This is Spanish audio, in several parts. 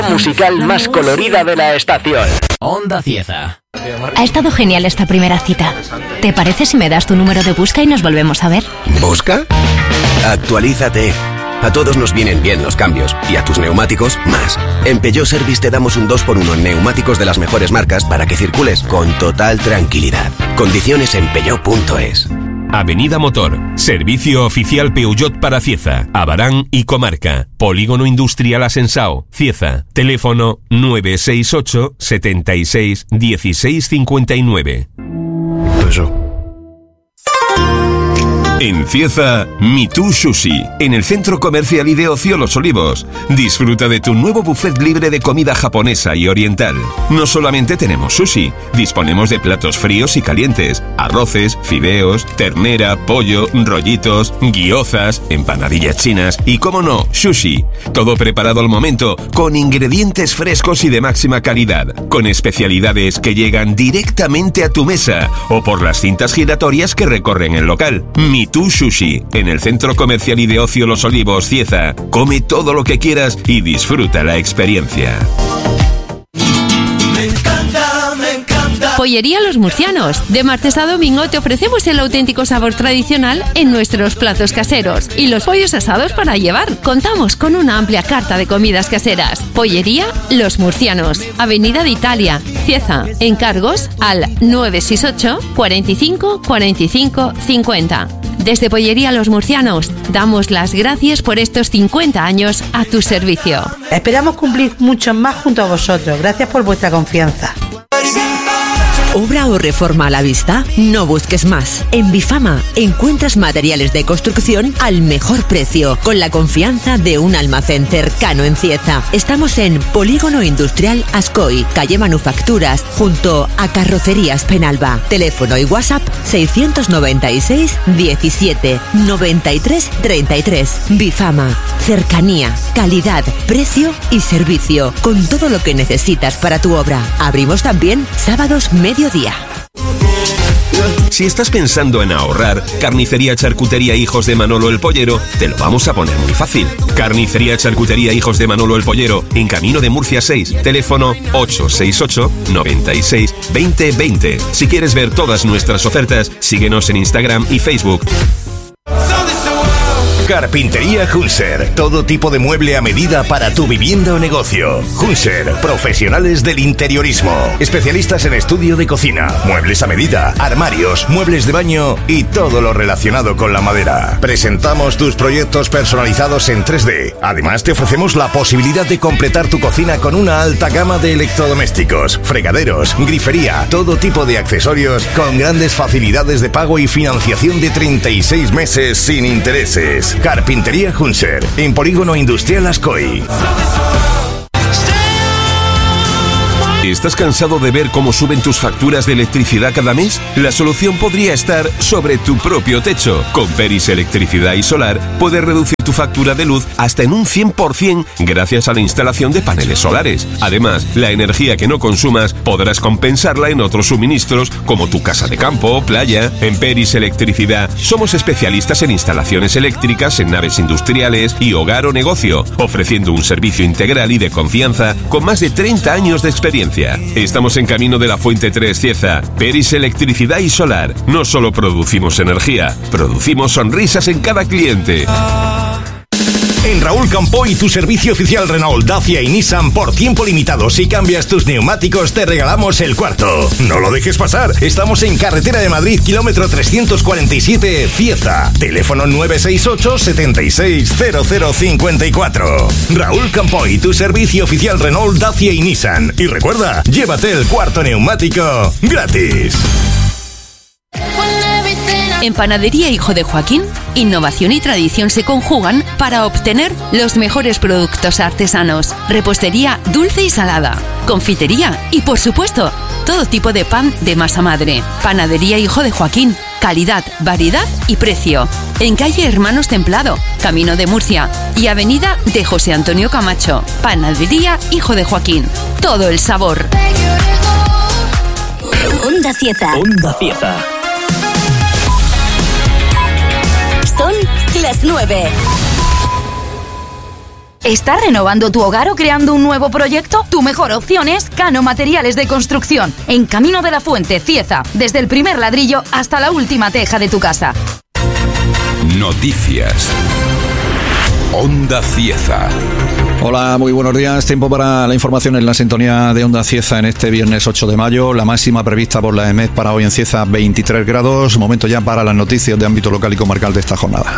musical más colorida de la estación. Onda Cieza. Ha estado genial esta primera cita. ¿Te parece si me das tu número de Busca y nos volvemos a ver? ¿Busca? Actualízate. A todos nos vienen bien los cambios, y a tus neumáticos, más. En Peugeot Service te damos un 2x1 en neumáticos de las mejores marcas para que circules con total tranquilidad. Condiciones en peugeot.es. Avenida Motor, servicio oficial Peugeot para Cieza, Abarán y Comarca. Polígono Industrial Asensao, Cieza. Teléfono 968 76 16 59. En Cieza, Mitú Sushi, en el Centro Comercial y de Ocio Los Olivos. Disfruta de tu nuevo buffet libre de comida japonesa y oriental. No solamente tenemos sushi, disponemos de platos fríos y calientes, arroces, fideos, ternera, pollo, rollitos, gyozas, empanadillas chinas y, como no, sushi. Todo preparado al momento, con ingredientes frescos y de máxima calidad, con especialidades que llegan directamente a tu mesa o por las cintas giratorias que recorren el local. Mitú Sushi, en el Centro Comercial y de Ocio Los Olivos, Cieza. Come todo lo que quieras y disfruta la experiencia. Pollería Los Murcianos. De martes a domingo te ofrecemos el auténtico sabor tradicional en nuestros platos caseros y los pollos asados para llevar. Contamos con una amplia carta de comidas caseras. Pollería Los Murcianos, Avenida de Italia, Cieza. Encargos al 968 45 45 50. Desde Pollería Los Murcianos damos las gracias por estos 50 años a tu servicio. Esperamos cumplir muchos más junto a vosotros. Gracias por vuestra confianza. ¿Obra o reforma a la vista? No busques más. En Bifama encuentras materiales de construcción al mejor precio, con la confianza de un almacén cercano en Cieza. Estamos en Polígono Industrial Ascoy, calle Manufacturas, junto a Carrocerías Penalba. Teléfono y WhatsApp 696 17 93 33. Bifama. Cercanía, calidad, precio y servicio, con todo lo que necesitas para tu obra. Abrimos también sábados mediodía. Si estás pensando en ahorrar, Carnicería Charcutería Hijos de Manolo el Pollero te lo vamos a poner muy fácil. Carnicería Charcutería Hijos de Manolo el Pollero, en Camino de Murcia 6, teléfono 868 96 20 20. Si quieres ver todas nuestras ofertas, síguenos en Instagram y Facebook. Carpintería Hunser. Todo tipo de mueble a medida para tu vivienda o negocio. Hunser, profesionales del interiorismo. Especialistas en estudio de cocina, muebles a medida, armarios, muebles de baño y todo lo relacionado con la madera. Presentamos tus proyectos personalizados en 3D. Además, te ofrecemos la posibilidad de completar tu cocina con una alta gama de electrodomésticos, fregaderos, grifería, todo tipo de accesorios con grandes facilidades de pago y financiación de 36 meses sin intereses. Carpintería Hunser, en Polígono Industrial Ascoy. ¿Estás cansado de ver cómo suben tus facturas de electricidad cada mes? La solución podría estar sobre tu propio techo. Con Peris Electricidad y Solar puedes reducir tu factura de luz hasta en un 100% gracias a la instalación de paneles solares. Además, la energía que no consumas podrás compensarla en otros suministros como tu casa de campo o playa. En Peris Electricidad somos especialistas en instalaciones eléctricas en naves industriales y hogar o negocio, ofreciendo un servicio integral y de confianza con más de 30 años de experiencia. Estamos en Camino de la Fuente 3, Cieza. Peris Electricidad y Solar. No solo producimos energía, producimos sonrisas en cada cliente. En Raúl Campoy, tu servicio oficial Renault, Dacia y Nissan por tiempo limitado. Si cambias tus neumáticos, te regalamos el cuarto. No lo dejes pasar. Estamos en Carretera de Madrid, kilómetro 347, Cieza. Teléfono 968 76 0054. Raúl Campoy, tu servicio oficial Renault, Dacia y Nissan. Y recuerda, llévate el cuarto neumático gratis. En Panadería Hijo de Joaquín, innovación y tradición se conjugan para obtener los mejores productos artesanos. Repostería dulce y salada, confitería y, por supuesto, todo tipo de pan de masa madre. Panadería Hijo de Joaquín. Calidad, variedad y precio. En calle Hermanos Templado, Camino de Murcia y avenida de José Antonio Camacho. Panadería Hijo de Joaquín. Todo el sabor. Onda Cieza. Onda Cieza. Son las 9. ¿Estás renovando tu hogar o creando un nuevo proyecto? Tu mejor opción es Cano Materiales de Construcción, en Camino de la Fuente, Cieza, desde el primer ladrillo hasta la última teja de tu casa. Noticias. Onda Cieza. Hola, muy buenos días. Tiempo para la información en la sintonía de Onda Cieza en este viernes 8 de mayo. La máxima prevista por la EMET para hoy en Cieza, 23 grados. Momento ya para las noticias de ámbito local y comarcal de esta jornada.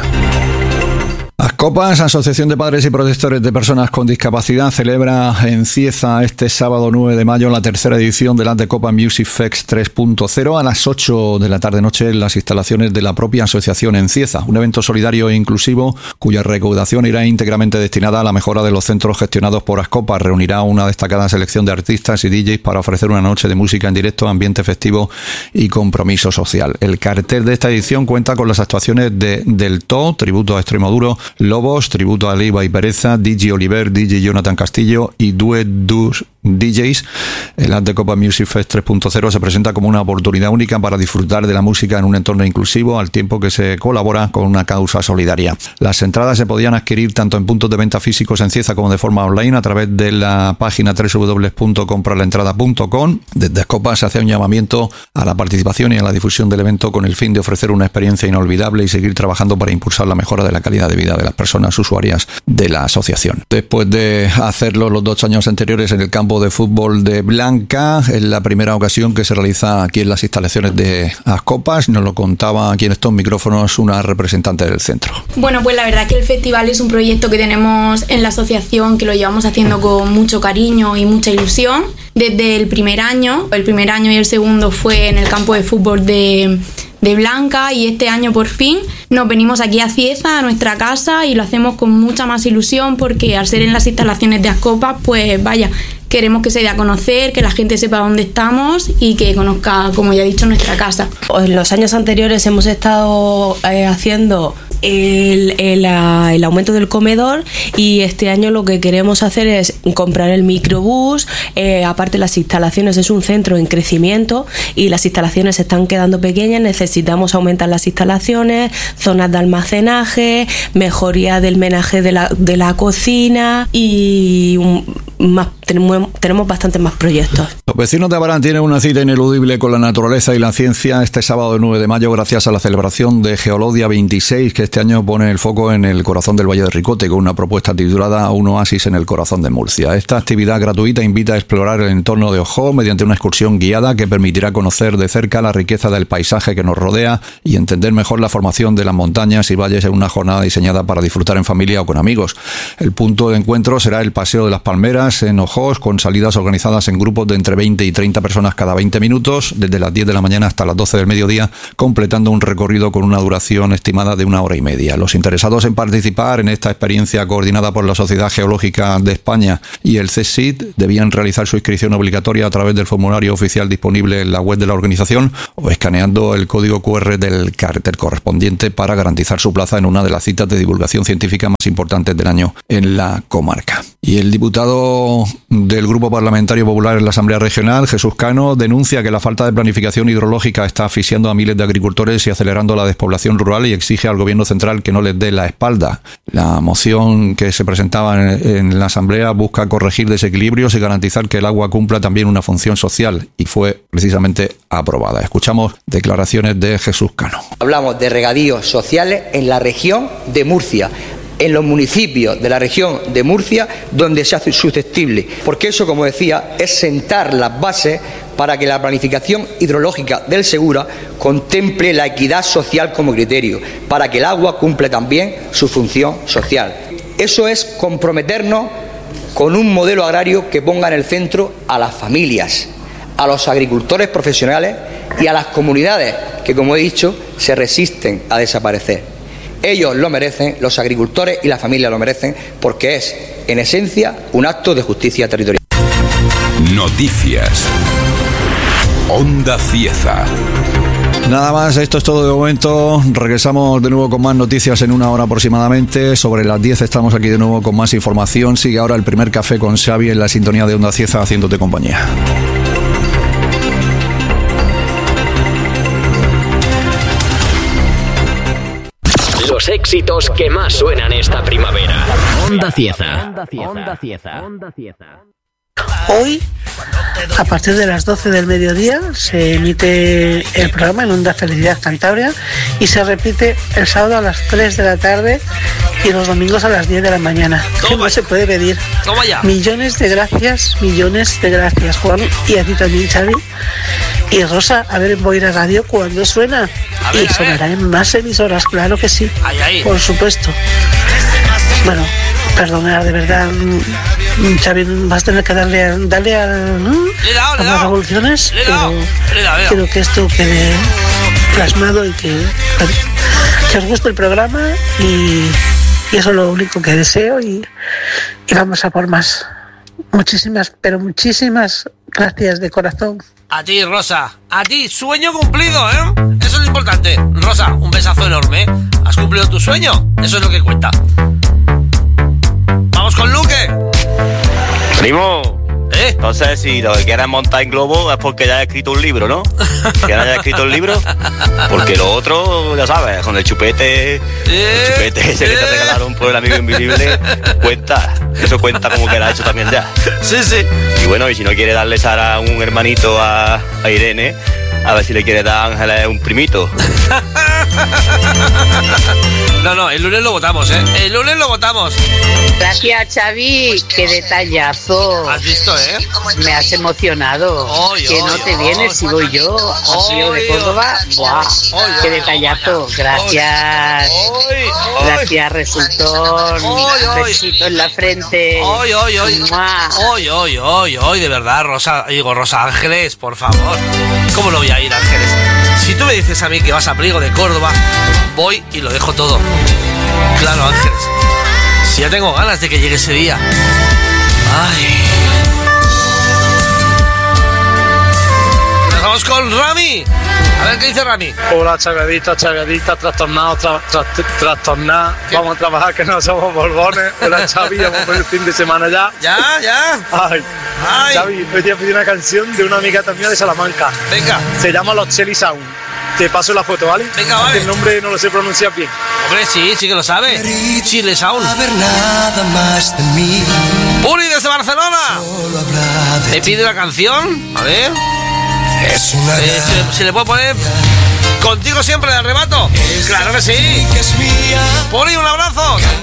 Ascopas, Asociación de Padres y Protectores de Personas con Discapacidad, celebra en Cieza este sábado 9 de mayo la tercera edición del Antecopa Music Fest 3.0 a las 8 de la tarde-noche en las instalaciones de la propia asociación en Cieza. Un evento solidario e inclusivo cuya recaudación irá íntegramente destinada a la mejora de los centros gestionados por Ascopas. Reunirá una destacada selección de artistas y DJs para ofrecer una noche de música en directo, ambiente festivo y compromiso social. El cartel de esta edición cuenta con las actuaciones de Del To, tributo a Extremoduro, Lobos, tributo a Leiva y Pereza, DJ Oliver, DJ Jonathan Castillo y Duet Dus DJs. El Antecopa Music Fest 3.0 se presenta como una oportunidad única para disfrutar de la música en un entorno inclusivo, al tiempo que se colabora con una causa solidaria. Las entradas se podían adquirir tanto en puntos de venta físicos en Cieza como de forma online a través de la página www.compralaentrada.com. Desde Ascopa se hace un llamamiento a la participación y a la difusión del evento con el fin de ofrecer una experiencia inolvidable y seguir trabajando para impulsar la mejora de la calidad de vida de las personas usuarias de la asociación. Después de hacerlo los 2 años anteriores en el campo de fútbol de Blanca, es la primera ocasión que se realiza aquí en las instalaciones de Ascopas. Nos lo contaba aquí en estos micrófonos una representante del centro. Bueno, pues la verdad que el festival es un proyecto que tenemos en la asociación, que lo llevamos haciendo con mucho cariño y mucha ilusión desde el primer año. El primer año y el segundo fue en el campo de fútbol de Blanca, y este año por fin nos venimos aquí a Cieza, a nuestra casa, y lo hacemos con mucha más ilusión porque al ser en las instalaciones de Ascopas, pues vaya, queremos que se dé a conocer, que la gente sepa dónde estamos y que conozca, como ya he dicho, nuestra casa. En los años anteriores hemos estado haciendo el aumento del comedor, y este año lo que queremos hacer es comprar el microbús. Aparte, las instalaciones es un centro en crecimiento y las instalaciones se están quedando pequeñas. Necesitamos aumentar las instalaciones, zonas de almacenaje, mejoría del menaje de la cocina y tenemos bastantes más proyectos. Los vecinos de Abarán tienen una cita ineludible con la naturaleza y la ciencia este sábado 9 de mayo gracias a la celebración de Geolodia 26, que este año pone el foco en el corazón del Valle de Ricote con una propuesta titulada Un oasis en el corazón de Murcia. Esta actividad gratuita invita a explorar el entorno de Ojó mediante una excursión guiada que permitirá conocer de cerca la riqueza del paisaje que nos rodea y entender mejor la formación de las montañas y valles en una jornada diseñada para disfrutar en familia o con amigos. El punto de encuentro será el Paseo de las Palmeras en Ojós, con salidas organizadas en grupos de entre 20 y 30 personas cada 20 minutos, desde las 10 de la mañana hasta las 12 del mediodía, completando un recorrido con una duración estimada de 1 hora y media. Los interesados en participar en esta experiencia coordinada por la Sociedad Geológica de España y el CSIC debían realizar su inscripción obligatoria a través del formulario oficial disponible en la web de la organización o escaneando el código QR del cartel correspondiente para garantizar su plaza en una de las citas de divulgación científica más importantes del año en la comarca. Y el diputado del Grupo Parlamentario Popular en la Asamblea Regional, Jesús Cano, denuncia que la falta de planificación hidrológica está asfixiando a miles de agricultores y acelerando la despoblación rural, y exige al Gobierno central que no les dé la espalda. La moción que se presentaba en la Asamblea busca corregir desequilibrios y garantizar que el agua cumpla también una función social, y fue precisamente aprobada. Escuchamos declaraciones de Jesús Cano. Hablamos de regadíos sociales en la región de Murcia, en los municipios de la región de Murcia donde se hace susceptible, porque eso, como decía, es sentar las bases para que la planificación hidrológica del Segura contemple la equidad social como criterio, para que el agua cumpla también su función social. Eso es comprometernos con un modelo agrario que ponga en el centro a las familias, a los agricultores profesionales y a las comunidades que, como he dicho, se resisten a desaparecer. Ellos lo merecen, los agricultores y las familias lo merecen, porque es, en esencia, un acto de justicia territorial. Noticias. Onda Cieza. Nada más, esto es todo de momento. Regresamos de nuevo con más noticias en 1 hora aproximadamente. Sobre las 10 estamos aquí de nuevo con más información. Sigue ahora el primer café con Xavi en la sintonía de Onda Cieza, haciéndote compañía. Los éxitos que más suenan esta primavera. Onda Cieza. Hoy, a partir de las 12 del mediodía, se emite el programa en Onda Felicidad Cantabria y se repite el sábado a las 3 de la tarde y los domingos a las 10 de la mañana. ¿Qué más se puede pedir? Toma ya. Millones de gracias, Juan, y a ti también, Xavi. Y Rosa, a ver en Boira Radio cuando suena. Y sonará en más emisoras, claro que sí. Por supuesto. Bueno, perdona, de verdad, Xavi, vas a tener que darle a las revoluciones, pero quiero que esto quede plasmado y que os guste el programa y eso es lo único que deseo y vamos a por más. Muchísimas, pero muchísimas gracias de corazón. A ti, Rosa, a ti, sueño cumplido, ¿eh? Eso es lo importante. Rosa, un besazo enorme. ¿Has cumplido tu sueño? Eso es lo que cuenta. ¡Vamos con Luque! Primo, entonces si lo que quieres montar en globo es porque ya has escrito un libro, ¿no? ¿Que no hayas escrito el libro? Porque lo otro, ya sabes, con el chupete ese que te regalaron por el amigo invisible, cuenta. Eso cuenta como que lo ha hecho también ya. Sí, sí. Y bueno, y si no quiere darle Sara un hermanito a Irene, a ver si le quiere dar a Ángeles un primito. No, el lunes lo votamos, ¿eh? El lunes lo votamos. Gracias, Xavi. Qué detallazo. ¿Has visto, Me has emocionado. Que no te vienes si voy yo. Has sido de Córdoba. ¡Buah! Qué detallazo. Gracias. Gracias, resultón. Besito en la frente. Hoy, de verdad, Rosa Ángeles, por favor. ¿Cómo no voy a ir, Ángeles? Si tú me dices a mí que vas a Priego de Córdoba, voy y lo dejo todo. Claro, Ángeles. Si ya tengo ganas de que llegue ese día. Ay. Nos vamos con Rami. A ver qué dice Rami. Hola, chagadita, trastornado. Vamos a trabajar que no somos borbones. Hola, Xavi, vamos por el fin de semana ya. Ya. Ay. Xavi, hoy te he pedido una canción de una amiga mía de Salamanca. Venga. Se llama Los Cheli Sound. Te paso la foto, ¿vale? Venga, vale. El nombre no lo sé pronunciar bien. Hombre, sí que lo sabe. Chile Sound. Uri desde Barcelona. Te pide una canción. A ver. ¿Se le puede poner Contigo siempre de Arrebato? Claro que sí. Puri, un abrazo.